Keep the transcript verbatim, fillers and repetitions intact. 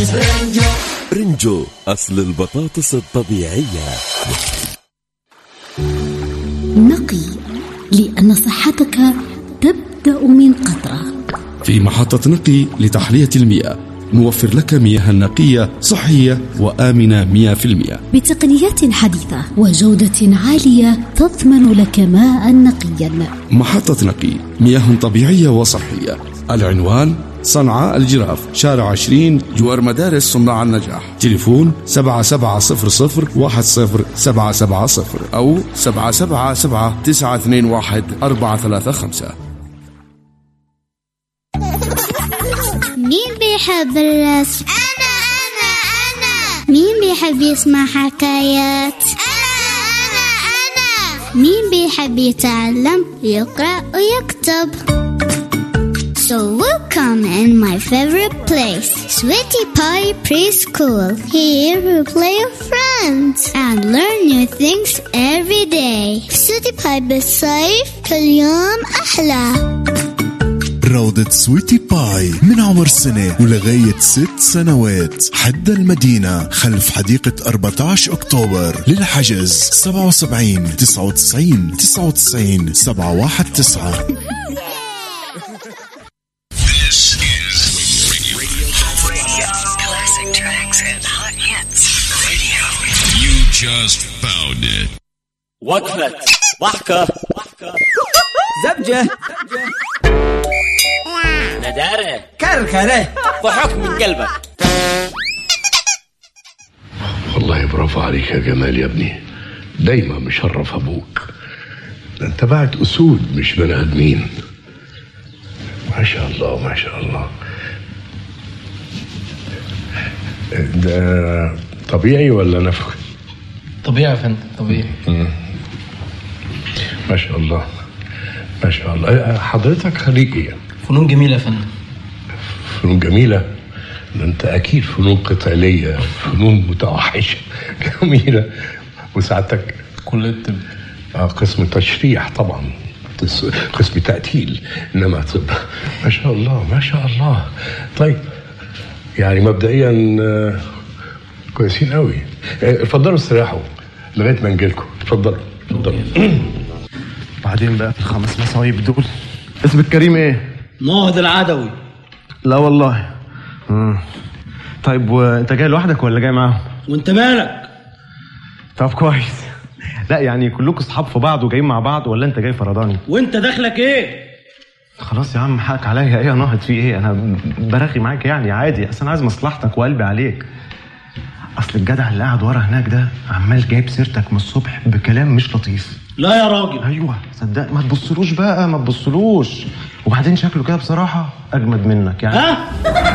رنجو أصل البطاطس الطبيعية. نقي، لأن صحتك تبدأ من قطرة. في محطة نقي لتحلية المياه نوفر لك مياه نقية صحية وآمنة مئة بالمئة بتقنيات حديثة وجودة عالية تضمن لك ماء نقيا. محطة نقي، مياه طبيعية وصحية. العنوان صنعاء الجراف، شارع عشرين، جوار مدارس صناع النجاح. تليفون سبعة سبعة صفر صفر واحد صفر سبعة سبعة صفر أو سبعة سبعة سبعة تسعة اثنين واحد أربعة ثلاثة خمسة. مين بيحب الرسم؟ أنا أنا أنا. مين بيحب يسمع حكايات؟ أنا أنا أنا. مين بيحب يتعلم يقرأ ويكتب؟ So welcome in my favorite place, Sweetie Pie Preschool. Here we play with friends and learn new things every day. Sweetie Pie بالصيف كل يوم أحلى. روضة سويتي باي من عمر سنة ولغاية ست سنوات، حد المدينة خلف حديقة أربعة عشر أكتوبر. للحجز سبعة وسبعين تسعة وتسعين تسعة وتسعين سبعة واحد تسعة. Just found it. وقفة ضحكة زبجة ندارة كركرة ضحك من قلبك. والله برافو عليك يا جمال يا ابني، دايما مشرف ابوك. ده انت بعت اسود مش بني ادمين. ما شاء الله ما شاء الله. ده طبيعي ولا نفخ؟ طبيعي يا فندم، طبيعي. مم. ما شاء الله ما شاء الله. حضرتك خريج ايه؟ فنون جميلة يا فندم. فنون جميلة؟ ده انت اكيد فنون قتالية، فنون متوحشة. جميلة. وساعتك كلية طب. اه قسم تشريح طبعا، قسم تقتيل، انما طب. ما شاء الله ما شاء الله. طيب يعني مبدئيا كويسين قوي. اتفضلوا استريحوا لغايه ما نجيلكم. اتفضلوا اتفضلوا. بعدين بقى في الخمس مصايب دول. اسمك كريم ايه؟ ماهد العدوي. لا والله. مم. طيب وانت جاي لوحدك ولا جاي معاهم؟ وانت مالك؟ طب كويس. لا يعني كلكم اصحاب في بعض وجايين مع بعض ولا انت جاي فرداني؟ وانت دخلك ايه؟ خلاص يا عم حقك عليا. ايه يا ناهض في ايه؟ انا برغي معاك يعني عادي، اصل انا عايز مصلحتك وقلبي عليك. اصل الجدع اللي قاعد ورا هناك ده عمال جايب سيرتك من الصبح بكلام مش لطيف. لا يا راجل. ايوه صدق، ما تبصلوش بقى ما تبصلوش. وبعدين شكله كده بصراحه اجمد منك يعني. ها